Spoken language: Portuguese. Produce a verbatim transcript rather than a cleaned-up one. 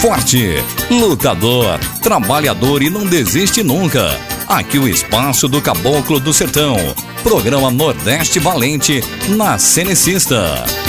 forte, lutador, trabalhador e não desiste nunca. Aqui o espaço do Caboclo do Sertão. Programa Nordeste Valente na Cenecista.